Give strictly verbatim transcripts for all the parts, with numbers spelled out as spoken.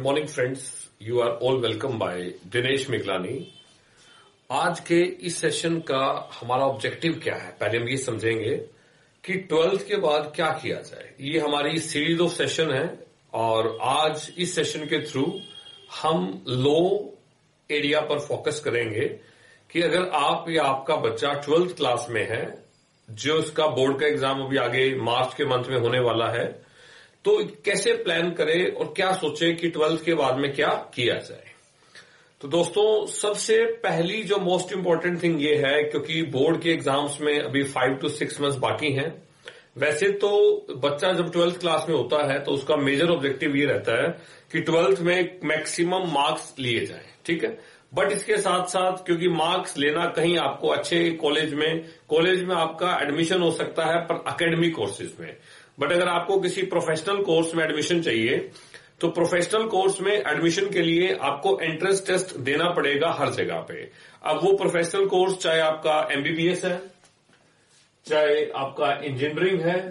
Good morning friends, you are all welcome bye Dinesh Miglani. आज के इस सेशन का हमारा ऑब्जेक्टिव क्या है, पहले हम ये समझेंगे कि ट्वेल्थ के बाद क्या किया जाए। ये हमारी सीरीज ऑफ सेशन है और आज इस सेशन के थ्रू हम लो एरिया पर फोकस करेंगे कि अगर आप या आपका बच्चा ट्वेल्थ क्लास में है, जो इसका बोर्ड का एग्जाम अभी आगे मार्च के मंथ में होने वाला है, तो कैसे प्लान करे और क्या सोचे कि ट्वेल्थ के बाद में क्या किया जाए। तो दोस्तों, सबसे पहली जो मोस्ट इंपॉर्टेंट थिंग ये है, क्योंकि बोर्ड के एग्जाम्स में अभी फाइव टू सिक्स मंथ्स बाकी हैं। वैसे तो बच्चा जब ट्वेल्थ क्लास में होता है तो उसका मेजर ऑब्जेक्टिव ये रहता है कि ट्वेल्थ में मैक्सिमम मार्क्स लिए जाएं, ठीक है। बट इसके साथ साथ क्योंकि मार्क्स लेना कहीं आपको अच्छे कॉलेज में कॉलेज में आपका एडमिशन हो सकता है पर एकेडमिक कोर्सेज में, बट अगर आपको किसी प्रोफेशनल कोर्स में एडमिशन चाहिए तो प्रोफेशनल कोर्स में एडमिशन के लिए आपको एंट्रेंस टेस्ट देना पड़ेगा हर जगह पे। अब वो प्रोफेशनल कोर्स चाहे आपका एमबीबीएस है, चाहे आपका इंजीनियरिंग है,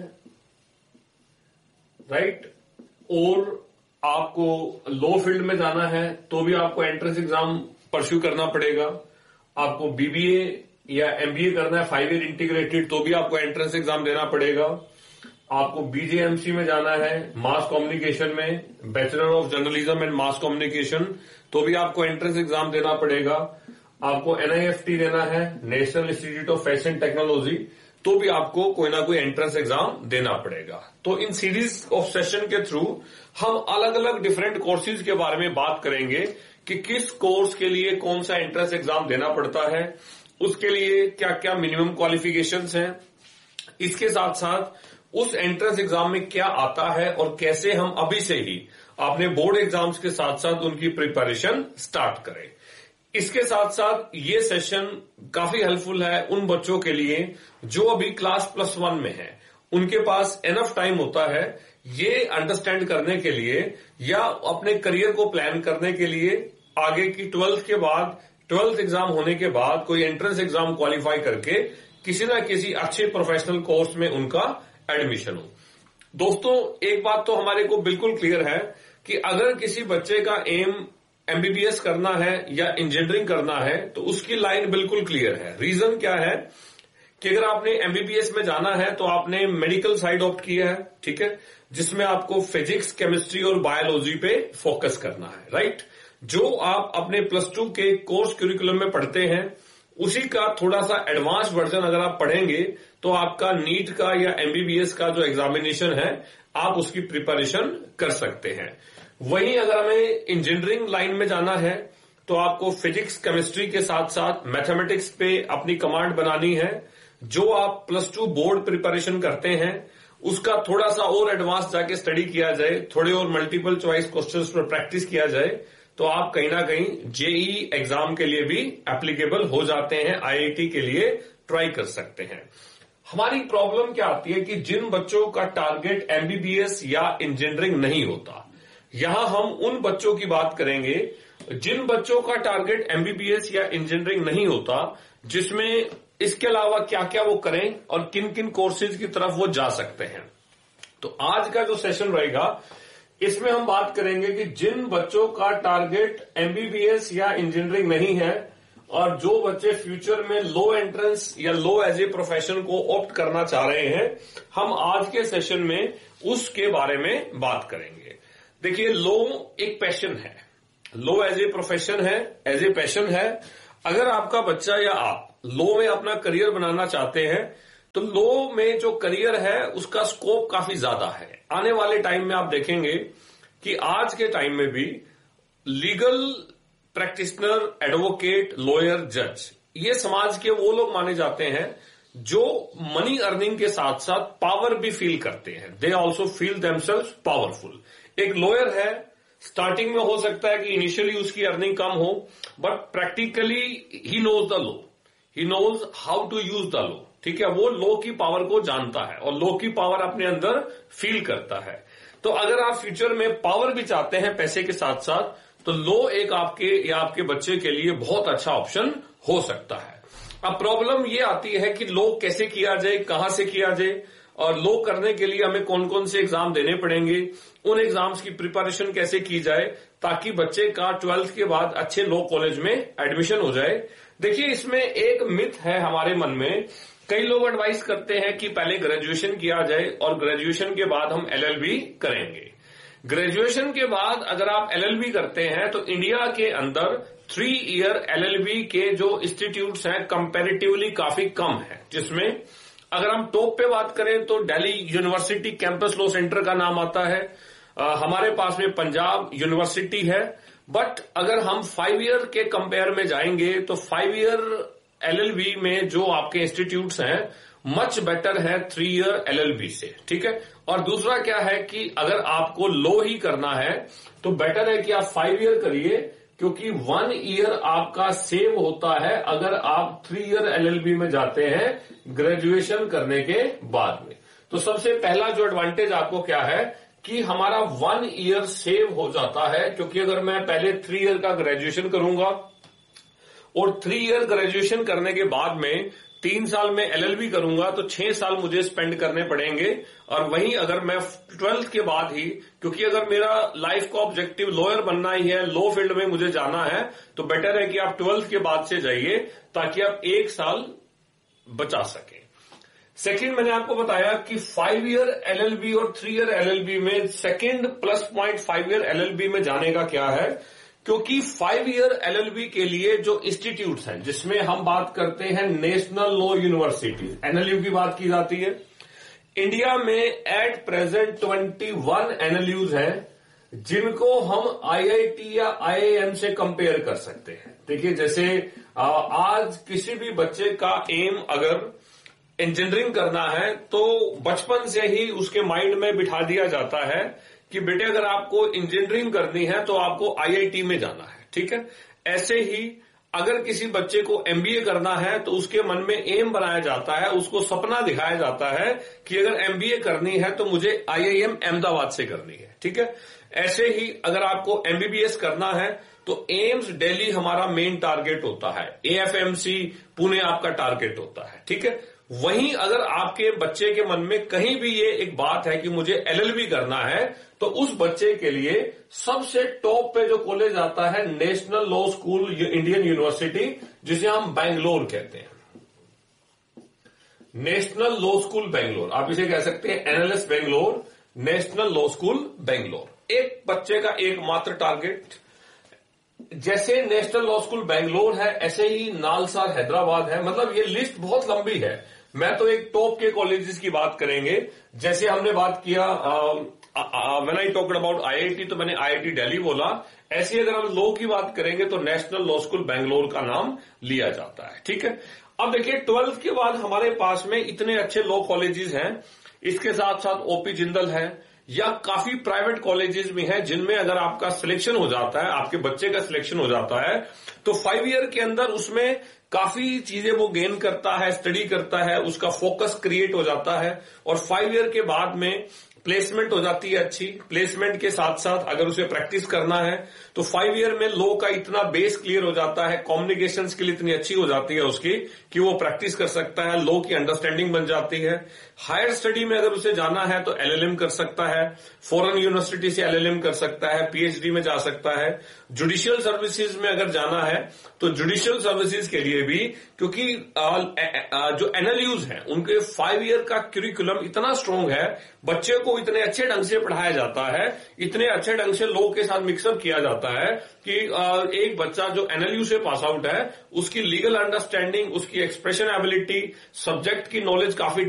राइट, और आपको लॉ फील्ड में जाना है तो भी आपको एंट्रेंस एग्जाम परस्यू करना पड़ेगा। आपको बीबीए या एमबीए करना है फाइव ईयर इंटीग्रेटेड तो भी आपको एंट्रेंस एग्जाम देना पड़ेगा। आपको बीजेएमसी में जाना है मास कम्युनिकेशन में, bachelor of journalism and mass communication, तो भी आपको एंट्रेंस एग्जाम देना पड़ेगा। आपको एनआईएफटी देना है, national institute of fashion technology, तो भी आपको कोई ना कोई एंट्रेंस एग्जाम देना पड़ेगा। तो इन सीरीज ऑफ सेशन के थ्रू हम अलग अलग डिफरेंट कोर्सेज के बारे में बात करेंगे कि किस कोर्स के लिए कौन सा एंट्रेंस एग्जाम देना पड़ता है, उसके लिए क्या क्या मिनिमम क्वालिफिकेशंस हैं, इसके साथ साथ उस एंट्रेंस एग्जाम में क्या आता है और कैसे हम अभी से ही अपने बोर्ड एग्जाम्स के साथ साथ उनकी प्रिपरेशन स्टार्ट करें। इसके साथ साथ ये सेशन काफी हेल्पफुल है उन बच्चों के लिए जो अभी क्लास प्लस वन में है। उनके पास एनफ टाइम होता है ये अंडरस्टैंड करने के लिए या अपने करियर को प्लान करने के लिए आगे की ट्वेल्थ के बाद, ट्वेल्थ एग्जाम होने के बाद कोई एंट्रेंस एग्जाम क्वालिफाई करके किसी ना किसी अच्छे प्रोफेशनल कोर्स में उनका एडमिशन हो। दोस्तों, एक बात तो हमारे को बिल्कुल क्लियर है कि अगर किसी बच्चे का एम एमबीबीएस करना है या इंजीनियरिंग करना है तो उसकी लाइन बिल्कुल क्लियर है। रीजन क्या है कि अगर आपने एमबीबीएस में जाना है तो आपने मेडिकल साइड ऑप्ट किया है, ठीक है, जिसमें आपको फिजिक्स, केमिस्ट्री और बायोलॉजी पे फोकस करना है, राइट। जो आप अपने प्लस टू के कोर्स करिकुलम में पढ़ते हैं उसी का थोड़ा सा एडवांस वर्जन अगर आप पढ़ेंगे तो आपका नीट का या एमबीबीएस का जो एग्जामिनेशन है आप उसकी प्रिपरेशन कर सकते हैं। वहीं अगर हमें इंजीनियरिंग लाइन में जाना है तो आपको फिजिक्स, केमिस्ट्री के साथ साथ मैथमेटिक्स पे अपनी कमांड बनानी है। जो आप प्लस टू बोर्ड प्रिपरेशन करते हैं उसका थोड़ा सा और एडवांस जाके स्टडी किया जाए, थोड़े और मल्टीपल चॉइस क्वेश्चंस पर प्रैक्टिस किया जाए तो आप कहीं ना कहीं जेईई एग्जाम के लिए भी एप्लीकेबल हो जाते हैं, आईआईटी के लिए ट्राई कर सकते हैं। हमारी प्रॉब्लम क्या आती है कि जिन बच्चों का टारगेट एमबीबीएस या इंजीनियरिंग नहीं होता, यहां हम उन बच्चों की बात करेंगे जिन बच्चों का टारगेट एमबीबीएस या इंजीनियरिंग नहीं होता, जिसमें इसके अलावा क्या क्या वो करें और किन किन कोर्सेज की तरफ वो जा सकते हैं। तो आज का जो सेशन रहेगा इसमें हम बात करेंगे कि जिन बच्चों का टारगेट एमबीबीएस या इंजीनियरिंग नहीं है और जो बच्चे फ्यूचर में लो एंट्रेंस या लो एज ए प्रोफेशन को ऑप्ट करना चाह रहे हैं, हम आज के सेशन में उसके बारे में बात करेंगे। देखिए, लो एक पैशन है, लो एज ए प्रोफेशन है, एज ए पैशन है। अगर आपका बच्चा या आप लो में अपना करियर बनाना चाहते हैं तो लो में जो करियर है उसका स्कोप काफी ज्यादा है। आने वाले टाइम में आप देखेंगे कि आज के टाइम में भी लीगल प्रैक्टिशनर, एडवोकेट, लॉयर, जज, ये समाज के वो लोग माने जाते हैं जो मनी अर्निंग के साथ साथ पावर भी फील करते हैं। They also feel themselves powerful. एक लॉयर है, स्टार्टिंग में हो सकता है कि इनिशियली उसकी अर्निंग कम हो, but practically he knows the law, he knows how to use the law, ठीक है। वो लॉ की पावर को जानता है और लॉ की पावर अपने अंदर फील करता है। तो अगर आप फ्यूचर में पावर भी चाहते हैं पैसे के साथ साथ, तो लॉ एक आपके या आपके बच्चे के लिए बहुत अच्छा ऑप्शन हो सकता है। अब प्रॉब्लम ये आती है कि लॉ कैसे किया जाए, कहां से किया जाए। और लो करने के लिए हमें कौन कौन से एग्जाम देने पड़ेंगे, उन एग्जाम्स की प्रिपरेशन कैसे की जाए ताकि बच्चे का ट्वेल्थ के बाद अच्छे लो कॉलेज में एडमिशन हो जाए। देखिए, इसमें एक मिथ है हमारे मन में। कई लोग एडवाइस करते हैं कि पहले ग्रेजुएशन किया जाए और ग्रेजुएशन के बाद हम एलएलबी करेंगे। ग्रेजुएशन के बाद अगर आप एलएलबी करते हैं तो इंडिया के अंदर थ्री ईयर एलएलबी के जो इंस्टीट्यूट्स हैं कंपैरेटिवली काफी कम है, जिसमें अगर हम टॉप पे बात करें तो Delhi university campus law centre का नाम आता है, आ, हमारे पास में पंजाब यूनिवर्सिटी है। बट अगर हम फाइव ईयर के कंपेयर में जाएंगे तो फाइव ईयर एलएलबी में जो आपके इंस्टीट्यूट्स हैं मच बेटर है थ्री ईयर एलएलबी से, ठीक है। और दूसरा क्या है कि अगर आपको लो ही करना है तो बेटर है कि आप फाइव ईयर करिए, क्योंकि वन ईयर आपका सेव होता है अगर आप थ्री ईयर एलएलबी में जाते हैं ग्रेजुएशन करने के बाद में। तो सबसे पहला जो एडवांटेज आपको क्या है कि हमारा वन ईयर सेव हो जाता है, क्योंकि अगर मैं पहले थ्री ईयर का ग्रेजुएशन करूंगा और थ्री ईयर ग्रेजुएशन करने के बाद में तीन साल में एलएलबी करूंगा तो छह साल मुझे स्पेंड करने पड़ेंगे। और वहीं अगर मैं ट्वेल्थ के बाद ही, क्योंकि अगर मेरा लाइफ का ऑब्जेक्टिव लॉयर बनना ही है, लॉ फील्ड में मुझे जाना है, तो बेटर है कि आप ट्वेल्थ के बाद से जाइए ताकि आप एक साल बचा सकें। सेकंड, मैंने आपको बताया कि फाइव ईयर एलएलबी और थ्री ईयर एलएलबी में second plus point five year LLB में जाने का क्या है, क्योंकि फाइव ईयर एलएलबी के लिए जो इंस्टीट्यूट्स हैं जिसमें हम बात करते हैं नेशनल लॉ यूनिवर्सिटी एनएलयू की बात की जाती है, इंडिया में at present twenty one NLUs हैं जिनको हम आईआईटी या आईआईएम से कंपेयर कर सकते हैं। देखिए, जैसे आज किसी भी बच्चे का एम अगर इंजीनियरिंग करना है तो बचपन से ही उसके माइंड में बिठा दिया जाता है कि बेटे अगर आपको इंजीनियरिंग करनी है तो आपको आईआईटी में जाना है, ठीक है। ऐसे ही अगर किसी बच्चे को एमबीए करना है तो उसके मन में एम बनाया जाता है, उसको सपना दिखाया जाता है कि अगर एमबीए करनी है तो मुझे आईआईएम अहमदाबाद से करनी है, ठीक है। ऐसे ही अगर आपको एमबीबीएस करना है तो एम्स दिल्ली हमारा मेन टारगेट होता है, एएफएमसी पुणे आपका टारगेट होता है, ठीक है। वहीं अगर आपके बच्चे के मन में कहीं भी ये एक बात है कि मुझे एलएलबी करना है तो उस बच्चे के लिए सबसे टॉप पे जो कॉलेज आता है national law school Indian university, जिसे हम बैंगलोर कहते हैं, नेशनल लॉ स्कूल बैंगलोर, आप इसे कह सकते हैं NLS Bangalore, national law school Bangalore. एक बच्चे का एकमात्र टारगेट, जैसे नेशनल लॉ स्कूल बैंगलोर है ऐसे ही नालसा हैदराबाद है। मतलब ये लिस्ट बहुत लंबी है, मैं तो एक टॉप के कॉलेजेस की बात करेंगे। जैसे हमने बात किया when I talked about IIT तो मैंने आईआईटी दिल्ली बोला, ऐसे अगर हम लॉ की बात करेंगे तो नेशनल लॉ स्कूल बैंगलोर का नाम लिया जाता है, ठीक है। अब देखिए, ट्वेल्थ के बाद हमारे पास में इतने अच्छे लॉ कॉलेजेस हैं, इसके साथ साथ ओपी जिंदल है या काफी प्राइवेट कॉलेजेस भी हैं जिनमें अगर आपका सिलेक्शन हो जाता है, आपके बच्चे का सिलेक्शन हो जाता है तो फाइव ईयर के अंदर उसमें काफी चीजें वो गेन करता है, स्टडी करता है, उसका फोकस क्रिएट हो जाता है और फाइव ईयर के बाद में प्लेसमेंट हो जाती है अच्छी। प्लेसमेंट के साथ साथ अगर उसे प्रैक्टिस करना है तो फाइव ईयर में लॉ का इतना बेस क्लियर हो जाता है, कम्युनिकेशन स्किल इतनी अच्छी हो जाती है उसकी कि वो प्रैक्टिस कर सकता है, लॉ की अंडरस्टैंडिंग बन जाती है। हायर स्टडी में अगर उसे जाना है तो एलएलएम कर सकता है, फॉरेन यूनिवर्सिटी से एलएलएम कर सकता है, पीएचडी में जा सकता है। जुडिशियल सर्विसेज में अगर जाना है तो जुडिशियल सर्विसेज के लिए भी, क्योंकि जो एनएलयूज हैं उनके फाइव ईयर का करिकुलम इतना स्ट्रांग है, बच्चे को इतने अच्छे ढंग से पढ़ाया जाता है, इतने अच्छे ढंग से लॉ के साथ मिक्सअप किया जाता है कि एक बच्चा जो एनएलयू से पास आउट है उसकी लीगल अंडरस्टैंडिंग, उसकी एक्सप्रेशन एबिलिटी, सब्जेक्ट की नॉलेज काफी